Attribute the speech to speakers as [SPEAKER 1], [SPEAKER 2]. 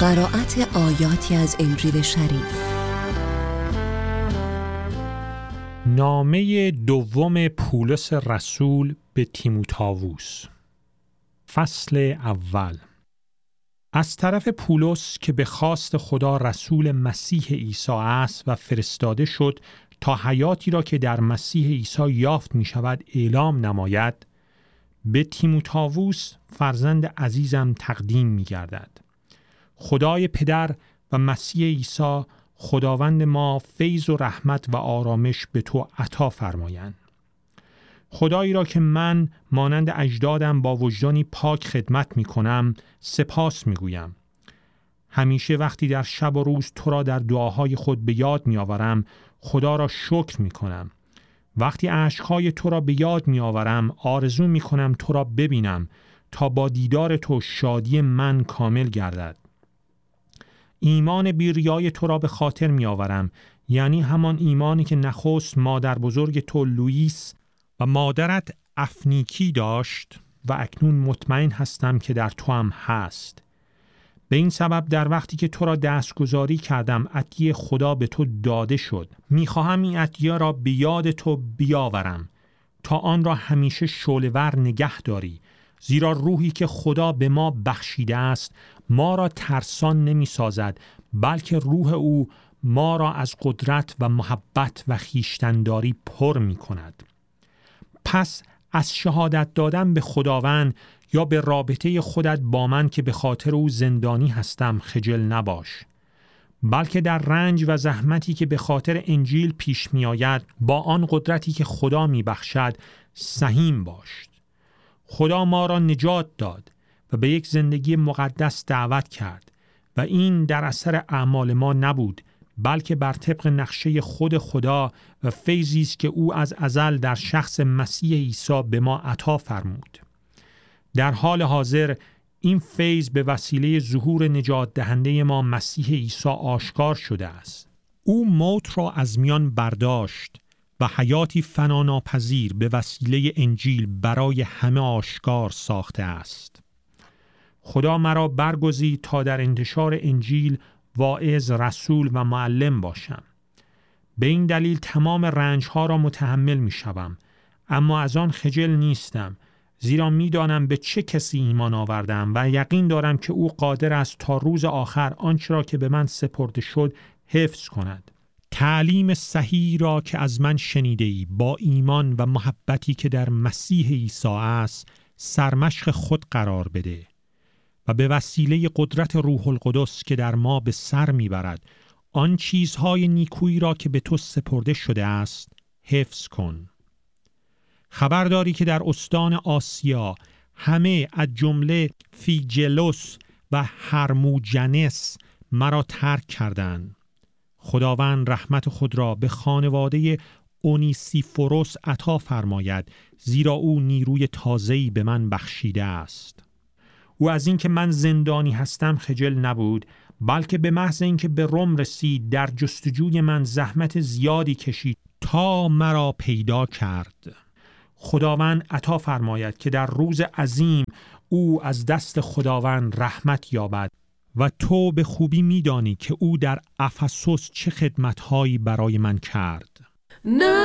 [SPEAKER 1] قرائت آیاتی از انجیل شریف.
[SPEAKER 2] نامه دوم پولس رسول به تیموتائوس، فصل اول. از طرف پولس که به خواست خدا رسول مسیح عیسی است و فرستاده شد تا حیاتی را که در مسیح عیسی یافت می شود اعلام نماید، به تیموتائوس فرزند عزیزم تقدیم می گردد. خدای پدر و مسیح عیسی خداوند ما فیض و رحمت و آرامش به تو عطا فرمایند. خدایی را که من مانند اجدادم با وجدانی پاک خدمت می کنم سپاس می گویم. همیشه وقتی در شب و روز تو را در دعاهای خود به یاد می آورم خدا را شکر می کنم. وقتی اشکهای تو را به یاد می آورم آرزو می کنم تو را ببینم تا با دیدار تو شادی من کامل گردد. ایمان بیریای تو را به خاطر می آورم، یعنی همان ایمانی که نخست مادر بزرگ تو لوئیس و مادرت افنیکی داشت و اکنون مطمئن هستم که در تو هم هست. به این سبب در وقتی که تو را دستگذاری کردم عطیه خدا به تو داده شد. میخواهم این عطیه را به یاد تو بیاورم تا آن را همیشه شعله‌ور نگه داری، زیرا روحی که خدا به ما بخشیده است ما را ترسان نمی سازد، بلکه روح او ما را از قدرت و محبت و خویشتن‌داری پر می کند. پس از شهادت دادن به خداوند یا به رابطه خودت با من که به خاطر او زندانی هستم خجل نباش، بلکه در رنج و زحمتی که به خاطر انجیل پیش می آید با آن قدرتی که خدا می بخشد سهیم باش. خدا ما را نجات داد و به یک زندگی مقدس دعوت کرد و این در اثر اعمال ما نبود، بلکه بر طبق نقشه خود خدا و فیضی است که او از ازل در شخص مسیح عیسی به ما عطا فرمود. در حال حاضر این فیض به وسیله ظهور نجات دهنده ما مسیح عیسی آشکار شده است. او موت را از میان برداشت و حیاتی فناناپذیر به وسیله انجیل برای همه آشکار ساخته است. خدا مرا برگزید تا در انتشار انجیل واعظ، رسول و معلم باشم. به این دلیل تمام رنجها را متحمل می شوم، اما از آن خجل نیستم، زیرا می دانم به چه کسی ایمان آوردم و یقین دارم که او قادر است تا روز آخر آنچه را که به من سپرده شد حفظ کند. تعلیم صحیح را که از من شنیده‌ای با ایمان و محبتی که در مسیح عیسی است سرمشق خود قرار بده و به وسیله قدرت روح القدس که در ما به سر میبرد آن چیزهای نیکویی را که به تو سپرده شده است حفظ کن. خبرداری که در استان آسیا همه از جمله فیجلوس و هرموجنس مرا ترک کردند. خداوند رحمت خود را به خانواده اونیسیفوروس عطا فرماید، زیرا او نیروی تازه‌ای به من بخشیده است. او از این که من زندانی هستم خجل نبود، بلکه به محض اینکه به روم رسید در جستجوی من زحمت زیادی کشید تا مرا پیدا کرد. خداوند عطا فرماید که در روز عظیم او از دست خداوند رحمت یابد و تو به خوبی می‌دانی که او در افسوس چه خدمت‌هایی برای من کرد.